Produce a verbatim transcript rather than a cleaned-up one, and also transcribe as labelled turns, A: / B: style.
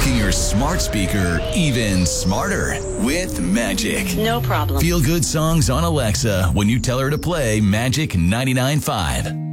A: Making your smart speaker even smarter with Magic.
B: No problem.
A: Feel good songs on Alexa when you tell her to play Magic ninety-nine point five.